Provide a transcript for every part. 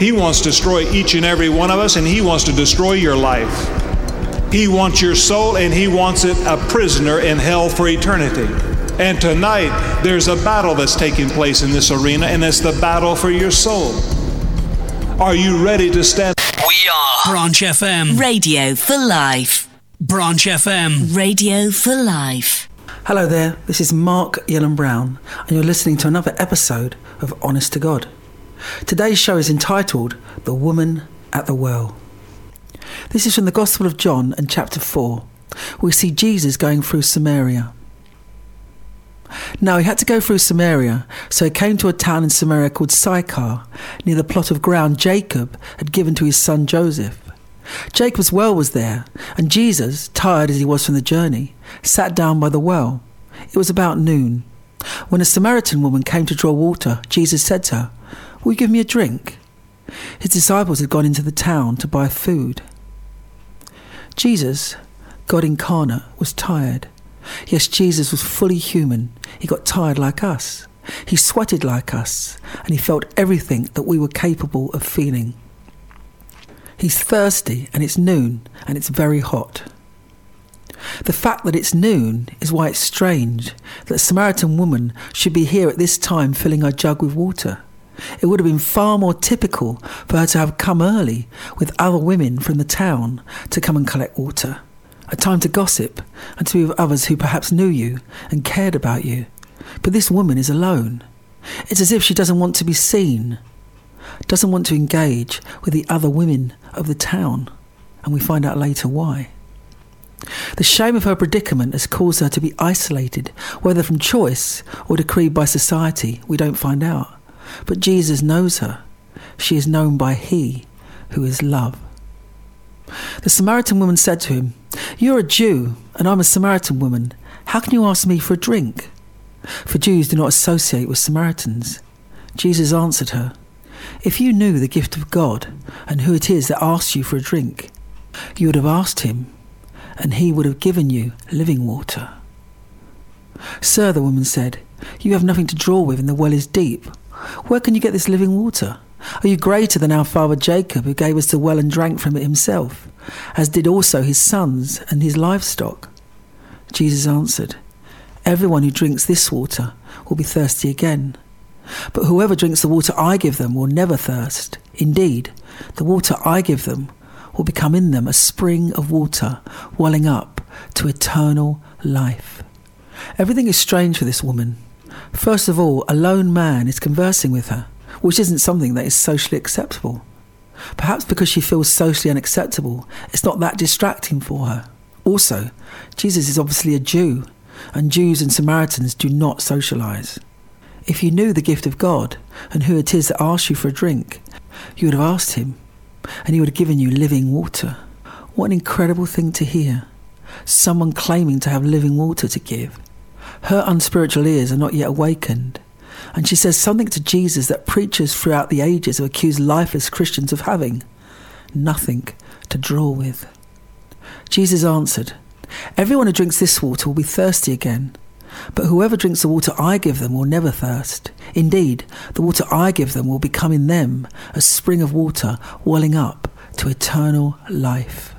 He wants to destroy each and every one of us, and he wants to destroy your life. He wants your soul, and he wants it a prisoner in hell for eternity. And tonight, there's a battle that's taking place in this arena, and it's the battle for your soul. Are you ready to stand? We are Branch FM. Radio for life. Branch FM. Radio for life. Hello there, this is Mark Yellen Brown, and you're listening to another episode of Honest to God. Today's show is entitled The Woman at the Well. This is from the Gospel of John and chapter 4. We see Jesus going through Samaria. Now he had to go through Samaria, so he came to a town in Samaria called Sychar, near the plot of ground Jacob had given to his son Joseph. Jacob's well was there, and Jesus, tired as he was from the journey, sat down by the well. It was about noon. When a Samaritan woman came to draw water, Jesus said to her, "Will you give me a drink?" His disciples had gone into the town to buy food. Jesus, God incarnate, was tired. Yes, Jesus was fully human. He got tired like us. He sweated like us, and he felt everything that we were capable of feeling. He's thirsty, and it's noon, and it's very hot. The fact that it's noon is why it's strange that a Samaritan woman should be here at this time filling her jug with water. It would have been far more typical for her to have come early with other women from the town to come and collect water. A time to gossip and to be with others who perhaps knew you and cared about you. But this woman is alone. It's as if she doesn't want to be seen, doesn't want to engage with the other women of the town, and we find out later why. The shame of her predicament has caused her to be isolated, whether from choice or decreed by society, we don't find out. But Jesus knows her. She is known by He who is love. The Samaritan woman said to him, "You're a Jew, and I'm a Samaritan woman. How can you ask me for a drink?" For Jews do not associate with Samaritans. Jesus answered her, "If you knew the gift of God and who it is that asks you for a drink, you would have asked him, and he would have given you living water." "Sir," the woman said, "you have nothing to draw with, and the well is deep. Where can you get this living water? Are you greater than our father Jacob, who gave us the well and drank from it himself, as did also his sons and his livestock?" Jesus answered, "Everyone who drinks this water will be thirsty again. But whoever drinks the water I give them will never thirst. Indeed, the water I give them will become in them a spring of water welling up to eternal life." Everything is strange for this woman. First of all, a lone man is conversing with her, which isn't something that is socially acceptable. Perhaps because she feels socially unacceptable, it's not that distracting for her. Also, Jesus is obviously a Jew, and Jews and Samaritans do not socialise. If you knew the gift of God and who it is that asks you for a drink, you would have asked him, and he would have given you living water. What an incredible thing to hear. Someone claiming to have living water to give. Her unspiritual ears are not yet awakened, and she says something to Jesus that preachers throughout the ages have accused lifeless Christians of having: nothing to draw with. Jesus answered, "Everyone who drinks this water will be thirsty again. But whoever drinks the water I give them will never thirst. Indeed, the water I give them will become in them a spring of water welling up to eternal life."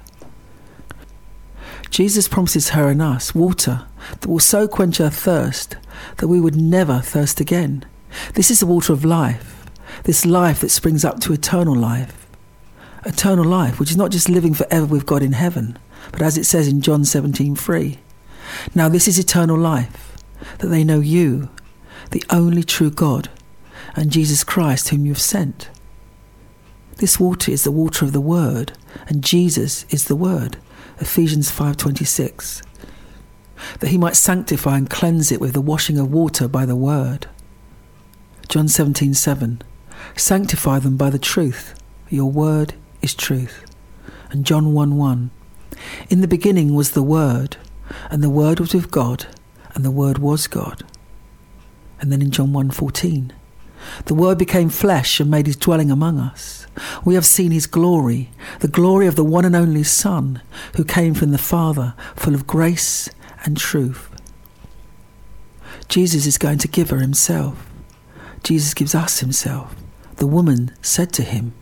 Jesus promises her and us water that will so quench our thirst that we would never thirst again. This is the water of life, this life that springs up to eternal life. Eternal life, which is not just living forever with God in heaven, but as it says in John 17:3, "Now this is eternal life, that they know you, the only true God, and Jesus Christ whom you have sent." This water is the water of the Word, and Jesus is the Word. Ephesians 5:26. That he might sanctify and cleanse it with the washing of water by the Word. John 17:7. Sanctify them by the truth. Your word is truth. And John 1:1. In the beginning was the Word, and the Word was with God, and the Word was God. And then in John 1:14. The Word became flesh and made his dwelling among us. We have seen his glory, the glory of the one and only Son, who came from the Father, full of grace and truth. Jesus is going to give her himself. Jesus gives us himself. The woman said to him,